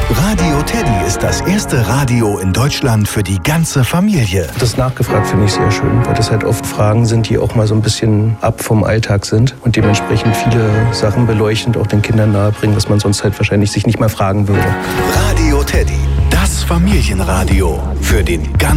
Radio Teddy ist das erste Radio in Deutschland für die ganze Familie. Das nachgefragt finde ich sehr schön, weil das halt oft Fragen sind, die auch mal so ein bisschen ab vom Alltag sind und dementsprechend viele Sachen beleuchtend auch den Kindern nahebringen, was man sonst halt wahrscheinlich sich nicht mal fragen würde. Radio Teddy, das Familienradio für den ganzen